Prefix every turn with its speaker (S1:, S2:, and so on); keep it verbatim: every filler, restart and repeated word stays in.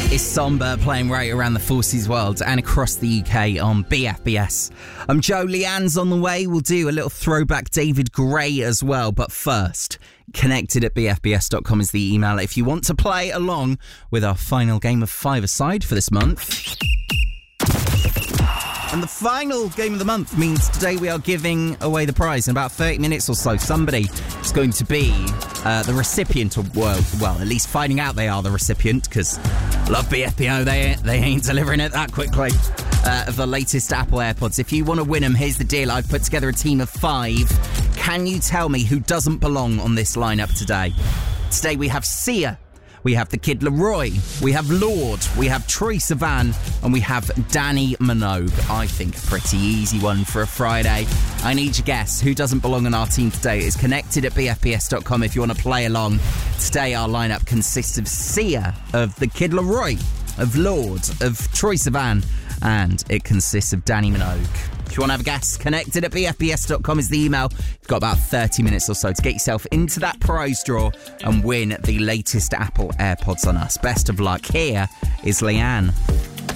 S1: It's Somber playing right around the Forces world and across the U K on B F B S. I'm Joe, Leanne's on the way. We'll do a little throwback David Gray as well. But first, connected at b f b s dot com is the email if you want to play along with our final game of five-a-side for this month. And the final game of the month means today we are giving away the prize in about thirty minutes or so. Somebody is going to be uh, the recipient of, well, well, at least finding out they are the recipient, because love B F B O, they, they ain't delivering it that quickly, uh, of the latest Apple AirPods. If you want to win them, here's the deal. I've put together a team of five. Can you tell me who doesn't belong on this lineup today? Today we have Sia. We have the Kid Laroi, we have Lorde, we have Troye Sivan, and we have Danny Minogue. I think a pretty easy one for a Friday. I need your guess. Who doesn't belong on our team today? It's connected at b f b s dot com if you want to play along. Today our lineup consists of Sia, of the Kid Laroi, of Lorde, of Troye Sivan, and it consists of Danny Minogue. If you want to have a guess, connected at b f b s dot com is the email. You've got about thirty minutes or so to get yourself into that prize draw and win the latest Apple AirPods on us. Best of luck. Here is Leanne.